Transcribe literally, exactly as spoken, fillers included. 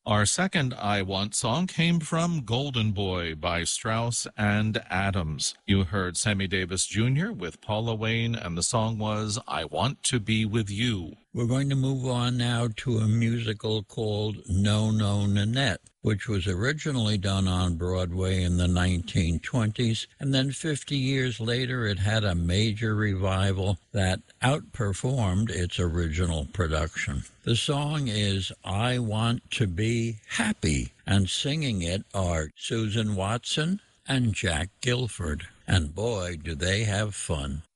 Our second I Want song came from Golden Boy by Strauss and Adams. You heard Sammy Davis Junior with Paula Wayne, and the song was I Want to Be With You. We're going to move on now to a musical called No No Nanette, which was originally done on Broadway in the nineteen twenties, and then fifty years later it had a major revival that outperformed its original production. The song is I Want to Be Happy, and singing it are Susan Watson and Jack Gilford. And boy, do they have fun.